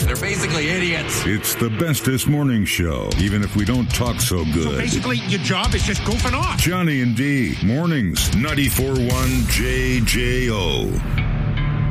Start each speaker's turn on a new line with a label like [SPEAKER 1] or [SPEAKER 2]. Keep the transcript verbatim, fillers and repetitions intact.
[SPEAKER 1] They're basically idiots.
[SPEAKER 2] It's the bestest morning show, even if we don't talk so good.
[SPEAKER 3] So basically, your job is just goofing off.
[SPEAKER 2] Johnny and D, mornings, ninety-four point one J J O.